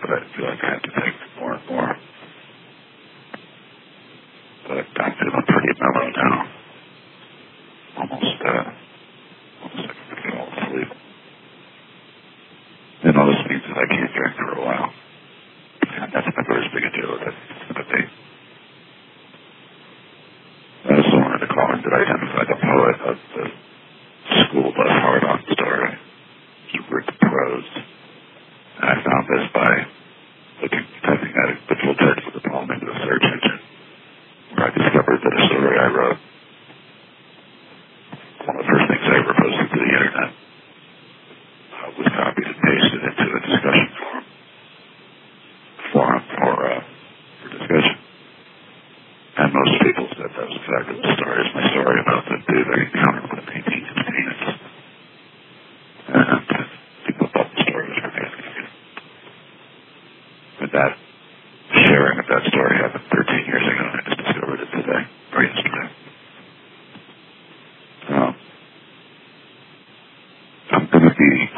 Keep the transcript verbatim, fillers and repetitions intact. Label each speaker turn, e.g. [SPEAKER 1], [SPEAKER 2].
[SPEAKER 1] but I feel like I have to take more and more. But I'm feeling pretty mellow now. Almost, uh, almost like I can fall asleep. And all this means that I can't drink for a while. And that's never as big a deal as it's going to be. I also wanted to call and did identify the poet of the School Bus Hard-On story. It's Rick Prose. And I found this by looking, typing at the full text of the poem into the search engine, where I discovered that a story I wrote, one of the first things I ever posted to the internet, uh, was copied and pasted into a discussion forum, forum for, uh, for discussion. And most people said that was a fabulous story. It's my story about the dude I encountered with painting his penis. And people thought the story was fantastic. But that sharing of that story happened thirteen years ago, and I just discovered it today, or yesterday. Um, I'm going to be